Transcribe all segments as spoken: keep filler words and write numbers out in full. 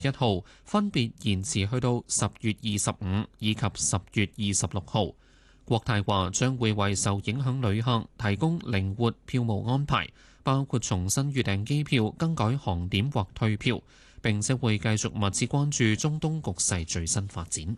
一號分別延遲去到十月二十五以及十月二十六號。國泰話將會為受影響旅客提供靈活票務安排，包括重新預訂機票、更改航點或退票，並且會繼續密切關注中東局勢最新發展。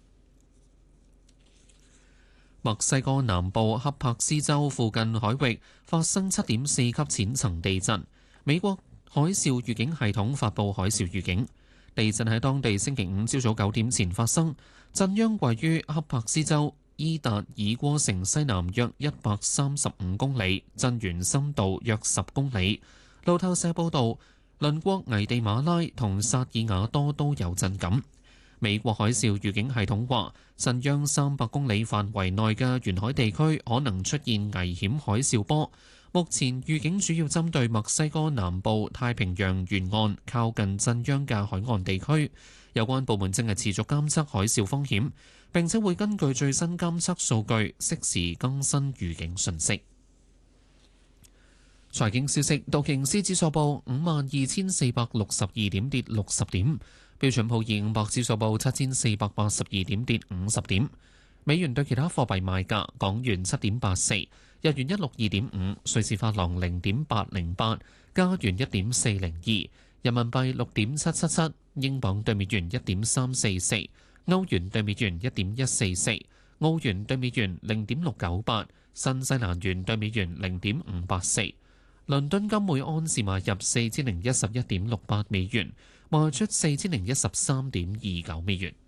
墨西哥南部恰帕斯州附近海域發生七點四級淺層地震，美國海嘯預警系統發布海嘯預警。地震喺當地星期五朝早九點前發生，震央位於恰帕斯州伊達爾戈城西南約一百三十五公里，震源深度約十公里。路透社報道，鄰國危地馬拉同薩爾瓦多都有震感。美國海嘯預警系統話，震央三百公里範圍內嘅沿海地區可能出現危險海嘯波。目前預警主要針對墨西哥南部太平洋沿岸靠近震央嘅海岸地區，有關部門正係持續監測海嘯風險，並且會根據最新監測數據適時更新預警信息。財經消息，道瓊斯指數報五萬二千四百六十二點，跌六十點；標準普爾五百指數報七千四百八十二點，跌五十點。美元對其他貨幣賣價：港元七點八四，日元一六二點五，瑞士法郎零點八零八，加元一點四零二，人民幣六點七七七，英鎊對美元一點三四四，歐元對美元一點一四四，澳元對美元零點六九八，新西蘭元對美元零點五八四。倫敦金每安士買入四千零一十一點六八美元，賣出四千零一十三點二九美元。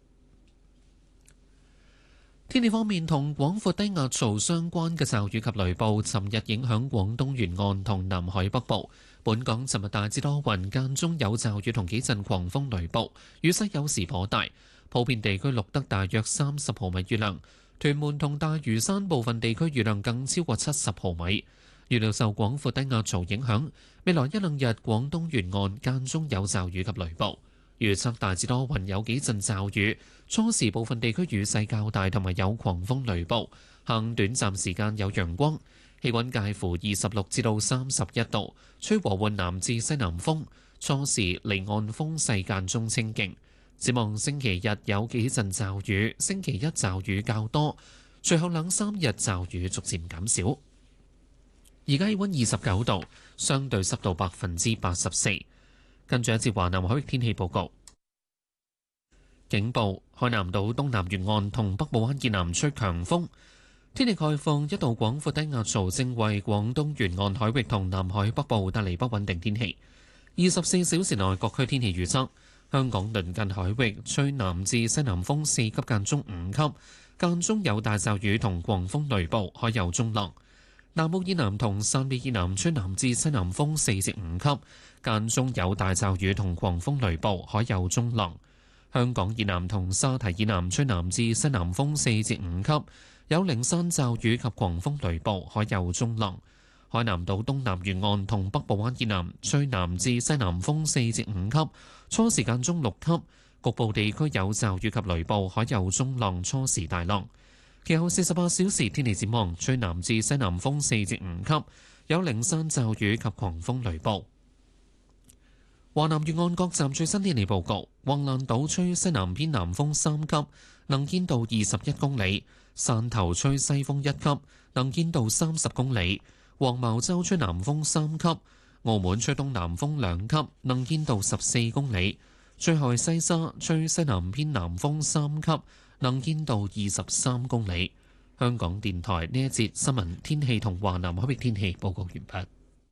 天氣方面，同廣闊低壓槽相關嘅驟雨及雷暴，尋日影響廣東沿岸同南海北部。本港尋日大致多雲，間中有驟雨同幾陣狂風雷暴，雨勢有時頗大，普遍地區錄得大約三十毫米雨量。屯門同大嶼山部分地區雨量更超過七十毫米。預料受廣闊低壓槽影響，未來一兩日廣東沿岸間中有驟雨及雷暴。預測大致多雲，有幾陣驟雨，初時部分地區雨勢較大，同埋有狂風雷暴，下午短暫時間有陽光，氣溫介乎二十六至到三十一度，吹和緩南至西南風，初時離岸風勢間中清勁。展望星期日有幾陣驟雨，星期一驟雨較多，隨後兩三日驟雨逐漸減少。而家氣溫二十九度，相對濕度百分之八十四。跟住一節華南海域天氣報告。警報：海南島東南沿岸同北部灣以南吹強風。天氣概況：一道廣闊低壓槽正為廣東沿岸海域同南海北部帶嚟不穩定天氣。二十四小時內各區天氣預測：香港鄰近海域吹南至西南風四級間中五級，間中有大驟雨同狂風雷暴，海有中浪。南澳以南同汕尾以南吹南至西南風四至五級，間中有大驟雨同狂風雷暴，海有中浪。香港以南同沙堤以南吹南至西南風四至五級，有零散驟雨及狂風雷暴，海有中浪。海南島東南沿岸同北部灣以南吹南至西南風四至五級，初時間中六級，局部地區有驟雨及雷暴，海有中浪，初時大浪。其後四十八小時天氣展望，吹南至西南風四至五級，有零散驟雨及狂風雷暴。華南沿岸各站最新天氣報告：橫瀾島吹西南偏南風三級，能見度二十一公里；汕頭吹西風一級，能見度三十公里；黃茅洲吹南風三級；澳門吹東南風兩級，能見度十四公里；最後係西沙吹西南偏南風三級，能見度二十三公里。香港電台呢一節新聞天氣同華南海域天氣報告完畢。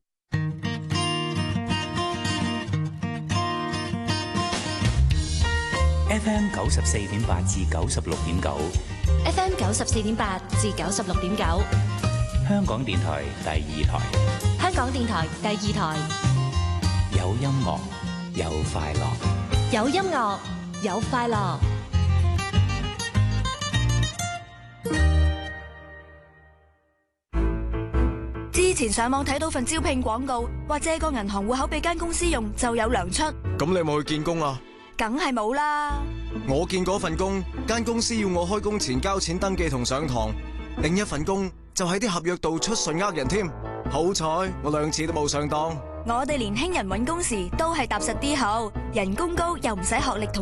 F M 九十四點八至九十六點九 ，F M 九十四點八至九十六點九， 香港電台第二台， 香港電台第二台， 有音樂有快樂， 有音樂有快樂。之前上網睇到份招聘廣告，話借個銀行戶口俾間公司用就有糧出。 咁你有冇去見工啊？ 梗係冇啦！ 我見嗰份工，間公司要我開工前交錢登記同上堂，另一份工就喺啲合約度出信呃人添。好彩我兩次都冇上當。 我哋年輕人揾工時都係踏實啲好，人工高又唔使學歷同